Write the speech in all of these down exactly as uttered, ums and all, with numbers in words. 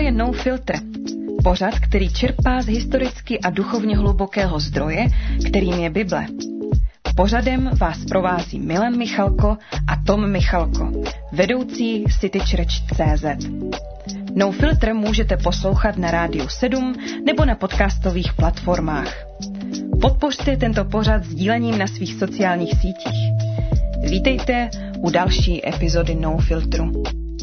je No Filter. Pořad, který čerpá z historicky a duchovně hlubokého zdroje, kterým je Bible. Pořadem vás provází Milan Michalko a Tom Michalko, vedoucí citychurch tečka cé zet. No Filter můžete poslouchat na Rádiu sedm nebo na podcastových platformách. Podpořte tento pořad sdílením na svých sociálních sítích. Vítejte u další epizody No Filtru.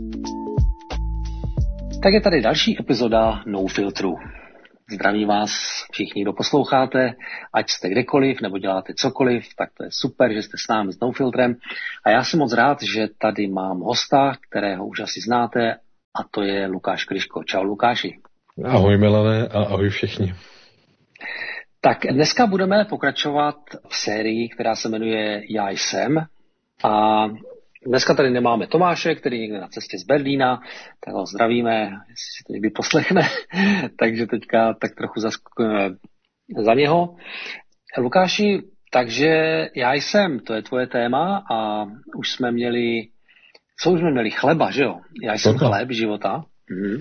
Tak je tady další epizoda No Filtru. Zdravím vás všichni, kdo posloucháte, ať jste kdekoliv nebo děláte cokoliv, tak to je super, že jste s námi s No Filtrem. A já jsem moc rád, že tady mám hosta, kterého už asi znáte, a to je Lukáš Kryško. Čau Lukáši. Ahoj Milane a ahoj všichni. Tak dneska budeme pokračovat v sérii, která se jmenuje Já jsem. A dneska tady nemáme Tomáše, který je někde na cestě z Berlína, tak ho zdravíme, jestli si to někdy poslechne, takže teďka tak trochu zaskakujeme za něho. Lukáši, takže Já jsem, to je tvoje téma a už jsme měli, co už jsme měli, chleba, že jo? Já jsem Toto. Chléb života. Mhm.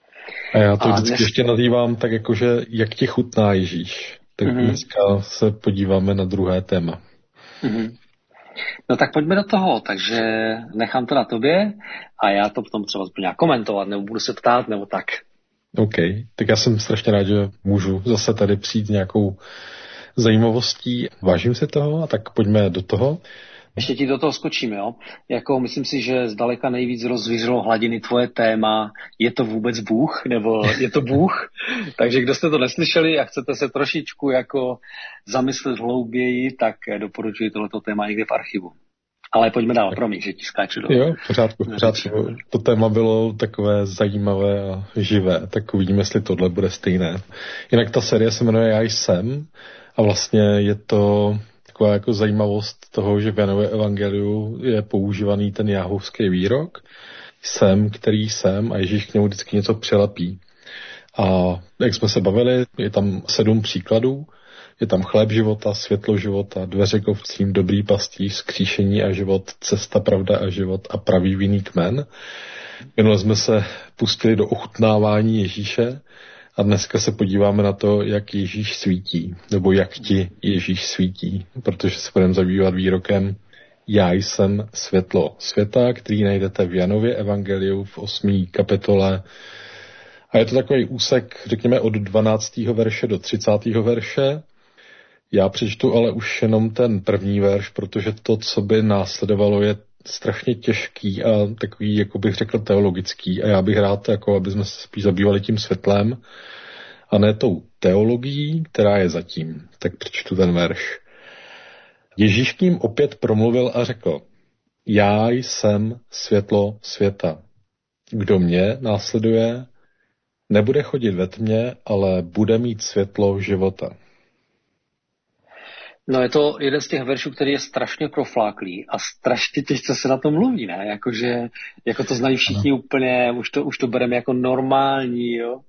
A já to a vždycky dnes... ještě nazývám tak jakože, jak ti chutná Ježíš. Tak mm-hmm. dneska se podíváme na druhé téma. Mm-hmm. No tak pojďme do toho, takže nechám to na tobě a já to potom třeba nějak komentovat, nebo budu se ptát, nebo tak. OK, tak já jsem strašně rád, že můžu zase tady přijít s nějakou zajímavostí. Vážím si toho a tak pojďme do toho. Ještě ti do toho skočím, jo. Jako myslím si, že zdaleka nejvíc rozvířilo hladiny tvoje téma, je to vůbec Bůh, nebo je to Bůh. Takže kdo jste to neslyšeli a chcete se trošičku jako zamyslet hlouběji, tak doporučuji tohleto téma někde v archivu. Ale pojďme dál, promiň, že ti skáču do... Jo, pořádku, pořádku. To téma bylo takové zajímavé a živé, tak uvidíme, jestli tohle bude stejné. Jinak ta série se jmenuje Já jsem a vlastně je to taková jako zajímavost toho, že v Janově evangeliu je používaný ten jáhovský výrok jsem, který jsem, a Ježíš k němu vždycky něco přilepí. A jak jsme se bavili, je tam sedm příkladů. Je tam chléb života, světlo života, dveře k ovcím, dobrý pastýř, vzkříšení a život, cesta, pravda a život a pravý vinný kmen. Minule jsme se pustili do ochutnávání Ježíše a dneska se podíváme na to, jak Ježíš svítí, nebo jak ti Ježíš svítí, protože se budeme zabývat výrokem Já jsem světlo světa, který najdete v Janově evangeliu v osmé kapitole. A je to takový úsek, řekněme, od dvanáctého verše do třicátého verše. Já přečtu ale už jenom ten první verš, protože to, co by následovalo, je strašně těžký a takový, jako bych řekl, teologický. A já bych rád, jako, aby jsme se spíš zabývali tím světlem a ne tou teologií, která je zatím. Tak přečtu ten verš. Ježíš k ním opět promluvil a řekl: Já jsem světlo světa. Kdo mě následuje, nebude chodit ve tmě, ale bude mít světlo života. No je to jeden z těch veršů, který je strašně profláklý a strašně těžce se na tom mluví, ne? Jakože, jako to znají všichni ano. Úplně, už to, už to bereme jako normální, jo?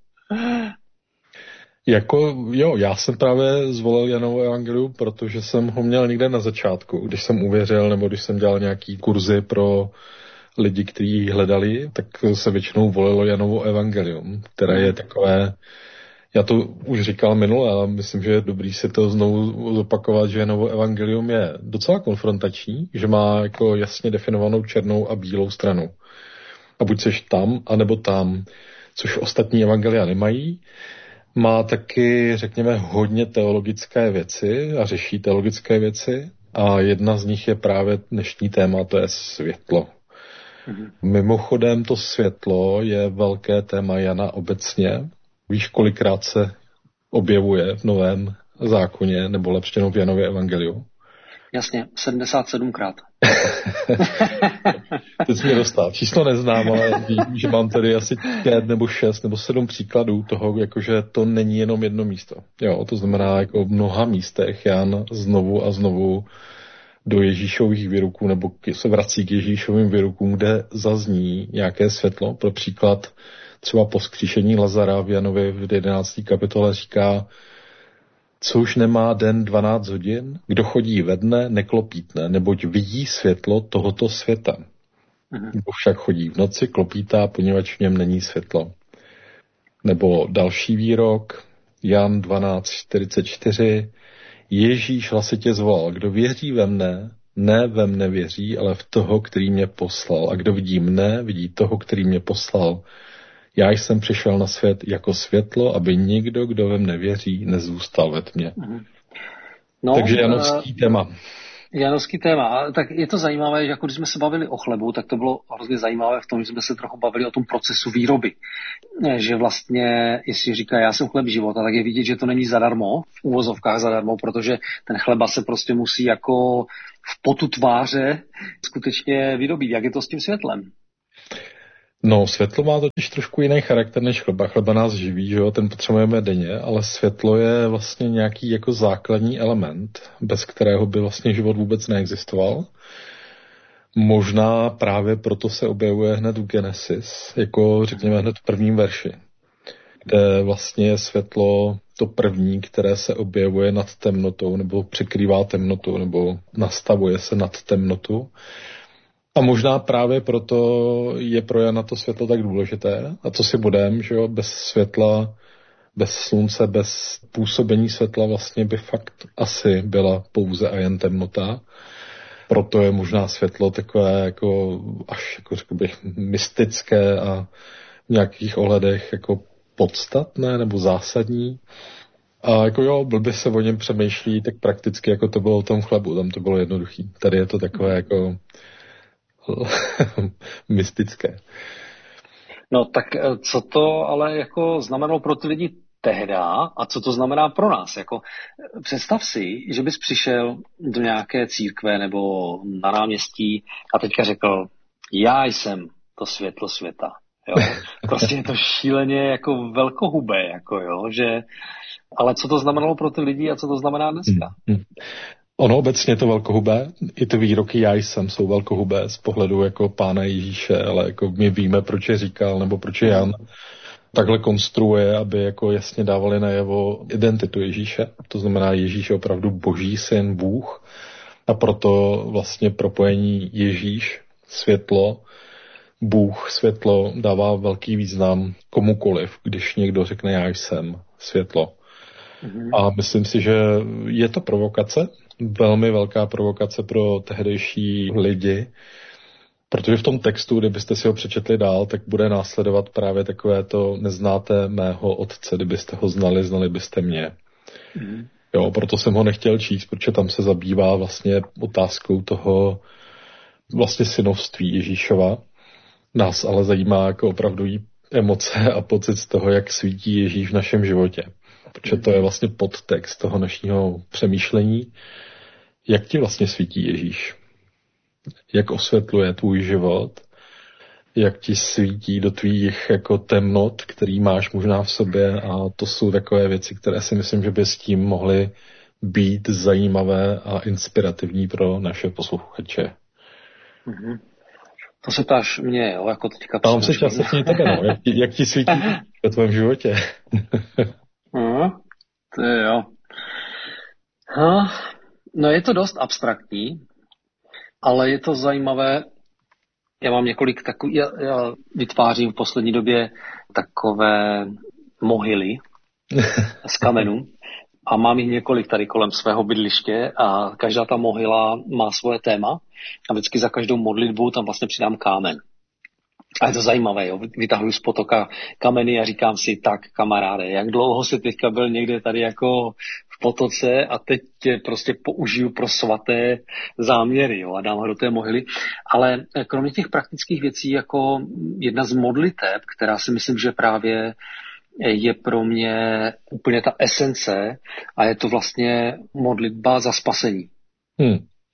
Jako, jo, já jsem právě zvolil Janovo evangelium, protože jsem ho měl někde na začátku, když jsem uvěřil, nebo když jsem dělal nějaký kurzy pro lidi, kteří hledali, tak se většinou volilo Janovo evangelium, které je takové, já to už říkal minule, ale myslím, že je dobrý si to znovu zopakovat, že Janovo evangelium je docela konfrontační, že má jako jasně definovanou černou a bílou stranu. A buď seš tam, anebo tam, což ostatní evangelia nemají. Má taky, řekněme, hodně teologické věci a řeší teologické věci a jedna z nich je právě dnešní téma, to je světlo. Mhm. Mimochodem to světlo je velké téma Jana obecně. Víš, kolikrát se objevuje v Novém zákoně, nebo lepší v Janově evangeliu? Jasně, sedmdesát sedmkrát. Teď jsi mě dostal. Číslo neznám, ale vím, že mám tady asi pět nebo šest nebo sedm příkladů toho, jakože to není jenom jedno místo. Jo, to znamená, jako v mnoha místech Jan znovu a znovu do Ježíšových výroků, nebo se vrací k Ježíšovým výrokům, kde zazní nějaké světlo. Pro příklad třeba po vzkříšení Lazara v Janově v jedenácté kapitole říká: co už nemá den dvanáct hodin, kdo chodí ve dne, neklopítne, neboť vidí světlo tohoto světa. Kdo však chodí v noci, klopítá, poněvadž v něm není světlo. Nebo další výrok, Jan dvanáct čtyřicet čtyři, Ježíš hlasitě zvolal, kdo věří ve mne, ne ve mne věří, ale v toho, který mě poslal. A kdo vidí mne, vidí toho, který mě poslal. Já jsem přišel na svět jako světlo, aby nikdo, kdo ve mne věří, nezůstal ve tmě. No, Takže janovský uh... téma. Janovský téma. Tak je to zajímavé, že jako když jsme se bavili o chlebu, tak to bylo hrozně zajímavé v tom, že jsme se trochu bavili o tom procesu výroby. Že vlastně, jestli říká, já jsem chleb života, tak je vidět, že to není zadarmo, v uvozovkách zadarmo, protože ten chleba se prostě musí jako v potu tváře skutečně vyrobit. Jak je to s tím světlem? No, světlo má totiž trošku jiný charakter než chleba. Chleba nás živí, že jo, ten potřebujeme denně, ale světlo je vlastně nějaký jako základní element, bez kterého by vlastně život vůbec neexistoval. Možná právě proto se objevuje hned v Genesis, jako řekněme hned v prvním verši, kde vlastně je světlo to první, které se objevuje nad temnotou, nebo překrývá temnotu, nebo nastavuje se nad temnotu. A možná právě proto je pro Jana to světlo tak důležité. A co si budem, že jo, bez světla, bez slunce, bez působení světla vlastně by fakt asi byla pouze a jen temnota. Proto je možná světlo takové jako až, jako řekl bych, mystické a v nějakých ohledech jako podstatné nebo zásadní. A jako jo, blbě se o něm přemýšlí, tak prakticky jako to bylo o tom chlebu, tam to bylo jednoduchý. Tady je to takové jako mystické. No tak co to ale jako znamenalo pro ty lidi tehda a co to znamená pro nás? Jako, představ si, že bys přišel do nějaké církve nebo na náměstí a teďka řekl, já jsem to světlo světa. Jo? Prostě je to šíleně jako velkohubé, jako jo, že ale co to znamenalo pro ty lidi a co to znamená dneska? Hmm. Ono obecně to velkohubé, i ty výroky já jsem jsou velkohubé z pohledu jako pána Ježíše, ale jako my víme, proč je říkal, nebo proč je Jan takhle konstruuje, aby jako jasně dávali najevo identitu Ježíše. To znamená, Ježíš je opravdu boží syn, Bůh, a proto vlastně propojení Ježíš, světlo, Bůh, světlo dává velký význam komukoliv, když někdo řekne já jsem světlo. Mm-hmm. A myslím si, že je to provokace, velmi velká provokace pro tehdejší lidi, protože v tom textu, kdybyste si ho přečetli dál, tak bude následovat právě takové to neznáte mého otce, kdybyste ho znali, znali byste mě. Mm. Jo, proto jsem ho nechtěl číst, protože tam se zabývá vlastně otázkou toho vlastně synovství Ježíšova. Nás ale zajímá jako opravdový emoce a pocit z toho, jak svítí Ježíš v našem životě. Protože to je vlastně podtext toho dnešního přemýšlení. Jak ti vlastně svítí Ježíš? Jak osvětluje tvůj život? Jak ti svítí do tvých jako temnot, který máš možná v sobě? A to jsou takové věci, které si myslím, že by s tím mohly být zajímavé a inspirativní pro naše posluchače. Mm-hmm. To se ptáš mě, jo, jako teďka... A on se částečně tebe, no. Jak ti, jak ti svítí ve tvém životě? mm, to je jo. No, no je to dost abstraktní, ale je to zajímavé. Já mám několik takových, já, já vytvářím v poslední době takové mohyly z kamenů a mám jich několik tady kolem svého bydliště a každá ta mohyla má svoje téma a vždycky za každou modlitbu tam vlastně přidám kámen. A je to zajímavé, jo? Vytahuji z potoka kameny a říkám si, tak kamaráde, jak dlouho jsi teďka byl někde tady jako v potoce a teď tě prostě použiju pro svaté záměry, jo? A dám ho do té mohyly. Ale kromě těch praktických věcí jako jedna z modliteb, která si myslím, že právě je pro mě úplně ta esence a je to vlastně modlitba za spasení. Hmm.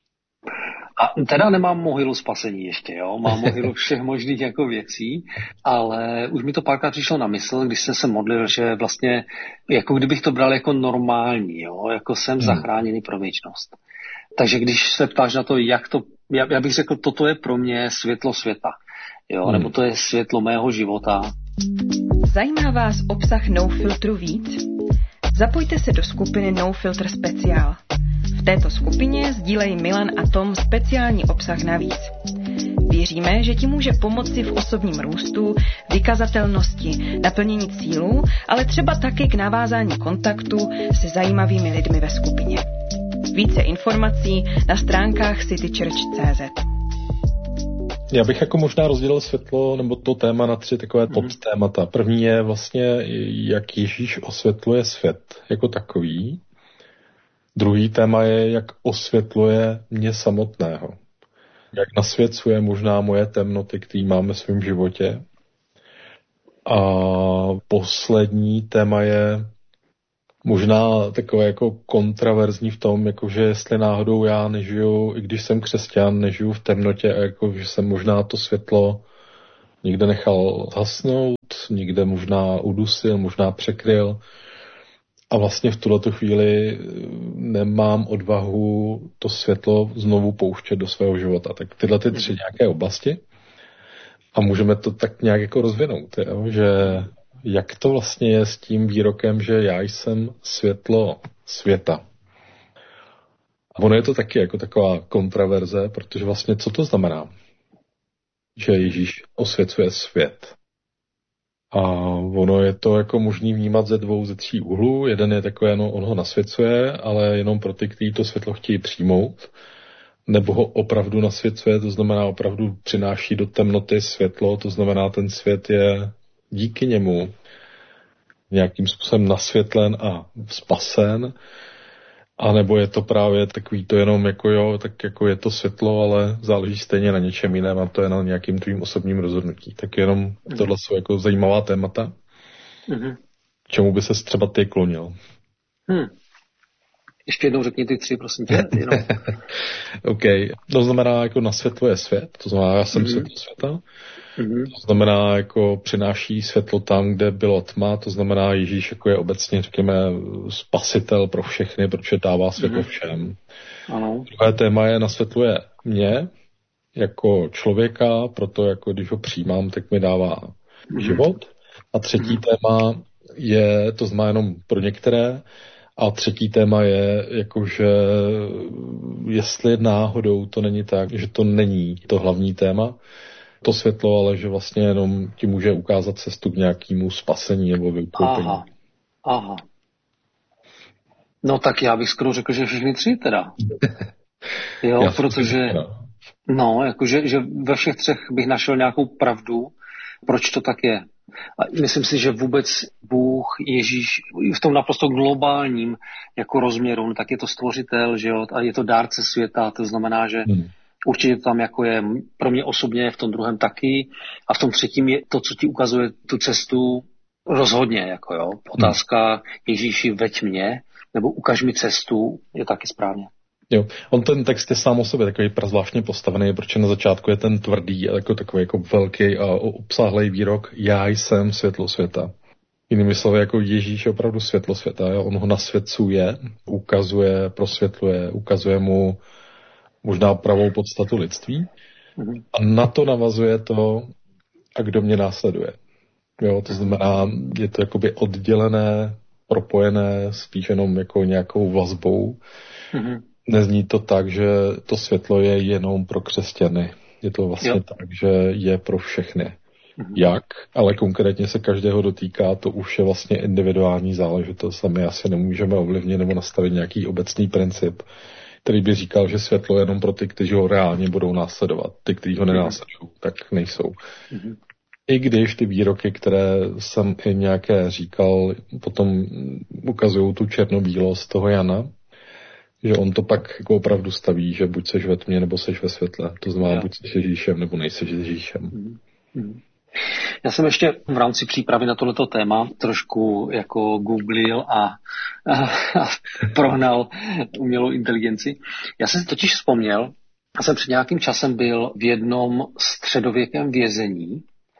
A teda nemám mohylu spasení ještě, jo, mám mohylu všech možných jako věcí, ale už mi to párkrát přišlo na mysl, když jsem se modlil, že vlastně, jako kdybych to bral jako normální, jo, jako jsem hmm. zachráněný pro věčnost. Takže když se ptáš na to, jak to, já, já bych řekl, toto je pro mě světlo světa, jo, hmm. nebo to je světlo mého života. Zajímá vás obsah No Filtru víc? Zapojte se do skupiny No Filter Speciál. V této skupině sdílejí Milan a Tom speciální obsah navíc. Věříme, že ti může pomoci v osobním růstu, vykazatelnosti, naplnění cílů, ale třeba taky k navázání kontaktu se zajímavými lidmi ve skupině. Více informací na stránkách city church tečka cé zet. Já bych jako možná rozdělil světlo nebo to téma na tři takové top mm-hmm. témata. První je vlastně, jak Ježíš osvětluje svět jako takový. Druhý téma je, jak osvětluje mě samotného. Jak nasvěcuje možná moje temnoty, které mám ve svém životě. A poslední téma je možná takové jako kontraverzní v tom, jakože jestli náhodou já nežiju, i když jsem křesťan, nežiju v temnotě a jako, že jsem možná to světlo někde nechal zhasnout, někde možná udusil, možná překryl a vlastně v tuhletu chvíli nemám odvahu to světlo znovu pouštět do svého života. Tak tyhle ty tři nějaké oblasti a můžeme to tak nějak jako rozvinout, jo? Že jak to vlastně je s tím výrokem, že já jsem světlo světa. A ono je to taky jako taková kontraverze, protože vlastně co to znamená? Že Ježíš osvěcuje svět. A ono je to jako možný vnímat ze dvou, ze tří úhlů. Jeden je takový, no, on ho nasvěcuje, ale jenom pro ty, kteří to světlo chtějí přijmout. Nebo ho opravdu nasvěcuje, to znamená opravdu přináší do temnoty světlo, to znamená ten svět je díky němu nějakým způsobem nasvětlen a spasen, a nebo je to právě takový to jenom jako jo, tak jako je to světlo, ale záleží stejně na něčem jiném a to je na nějakým tvým osobním rozhodnutí. Tak jenom mm. tohle jsou jako zajímavá témata. Mm. Čemu by se třeba ty klonil? Hmm. Ještě jednou řekni ty tři, prosím tě. Jenom. OK. To znamená, jako nasvětluje svět, to znamená, já jsem mm. světlo světa. Mm-hmm. To znamená, jako přináší světlo tam, kde bylo tma, to znamená, Ježíš jako je obecně, řekněme, spasitel pro všechny, protože dává světlo mm-hmm. všem. Ano. Druhé téma je, nasvětluje mě jako člověka, proto jako když ho přijímám, tak mi dává mm-hmm. život. A třetí mm-hmm. téma je, to znamená jenom pro některé, a třetí téma je, jakože jestli náhodou to není tak, že to není to hlavní téma, to světlo, ale že vlastně jenom ti může ukázat cestu k nějakému spasení nebo vykoupení. Aha, aha. No tak já bych skoro řekl, že všichni tři teda. Jo, já protože, no, jakože, že ve všech třech bych našel nějakou pravdu, proč to tak je. A myslím si, že vůbec Bůh, Ježíš, v tom naprosto globálním jako rozměru, no, tak je to stvořitel, že jo, a je to dárce světa, to znamená, že hmm. určitě to tam jako je pro mě osobně, v tom druhém taky. A v tom třetím je to, co ti ukazuje tu cestu rozhodně. Jako jo. Otázka Ježíši veď mě, nebo ukaž mi cestu, je taky správně. Jo, on ten text je sám o sobě takový prazvláštně postavený, protože na začátku je ten tvrdý, jako takový jako velký a obsáhlý výrok, já jsem světlo světa. Jinými slovy, jako Ježíš je opravdu světlo světa. Jo? On ho nasvěcuje, ukazuje, prosvětluje, ukazuje mu možná pravou podstatu lidství. Mm-hmm. A na to navazuje to, a kdo mě následuje. Jo, to znamená, je to jakoby oddělené, propojené, spíš jenom jako nějakou vazbou. Mm-hmm. Nezní to tak, že to světlo je jenom pro křesťany. Je to vlastně jo. tak, že je pro všechny. Mm-hmm. Jak? Ale konkrétně se každého dotýká, to už je vlastně individuální záležitost a my asi nemůžeme ovlivnit nebo nastavit nějaký obecný princip, který by říkal, že světlo je jenom pro ty, kteří ho reálně budou následovat. Ty, kteří ho nenásledují, mm-hmm. tak nejsou. Mm-hmm. I když ty výroky, které jsem i nějaké říkal, potom ukazují tu černobílost toho Jana, že on to pak jako opravdu staví, že buď seš ve tmě, nebo seš ve světle. To znamená, ja. buď seš Ježíšem, nebo nejseš Ježíšem. Mm-hmm. Já jsem ještě v rámci přípravy na tohleto téma trošku jako googlil a, a, a prohnal umělou inteligenci. Já jsem si totiž vzpomněl, já jsem před nějakým časem byl v jednom středověkém vězení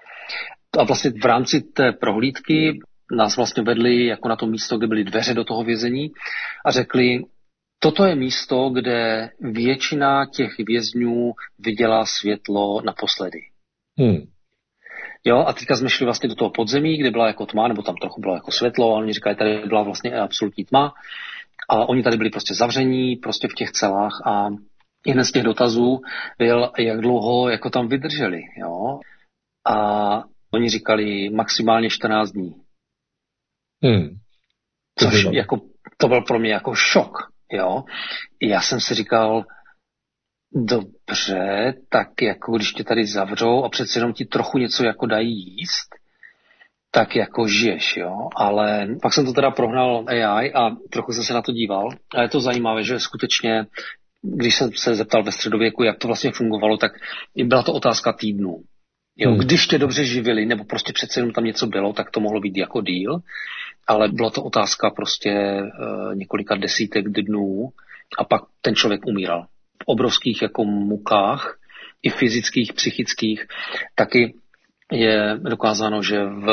a vlastně v rámci té prohlídky nás vlastně vedli jako na to místo, kde byly dveře do toho vězení a řekli, toto je místo, kde většina těch vězňů viděla světlo naposledy. Hmm. Jo, a teďka jsme šli vlastně do toho podzemí, kde byla jako tma, nebo tam trochu bylo jako světlo, a oni říkají, tady byla vlastně absolutní tma. A oni tady byli prostě zavření, prostě v těch celách a jeden z těch dotazů byl, jak dlouho jako tam vydrželi, jo. A Oni říkali maximálně čtrnáct dní. Hmm. To Což jako, to byl pro mě jako šok. Jo? Já jsem si říkal, dobře, tak jako když tě tady zavřou a přece jenom ti trochu něco jako dají jíst, tak jako žiješ, jo. Ale pak jsem to teda prohnal A I a trochu jsem se na to díval. A je to zajímavé, že skutečně, když jsem se zeptal ve středověku, jak to vlastně fungovalo, tak byla to otázka týdnů. Jo, hmm. Když tě dobře živili, nebo prostě přece jenom tam něco bylo, tak to mohlo být jako díl, ale byla to otázka prostě e, několika desítek dnů a pak ten člověk umíral. V obrovských jako mukách, i fyzických, psychických, taky je dokázáno, že v